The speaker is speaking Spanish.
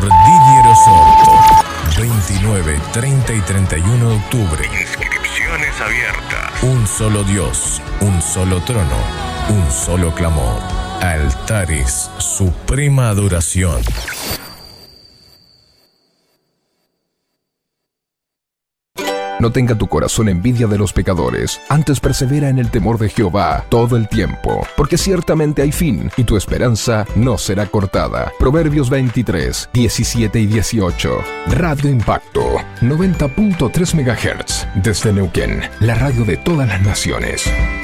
por Didier Osorto. 29, 30 y 31 de octubre. Inscripciones abiertas. Un solo Dios, un solo trono, un solo clamor. Altares, suprema adoración. No tenga tu corazón envidia de los pecadores, antes persevera en el temor de Jehová todo el tiempo, porque ciertamente hay fin, y tu esperanza no será cortada. Proverbios 23, 17 y 18. Radio Impacto, 90.3 MHz, desde Neuquén, la radio de todas las naciones.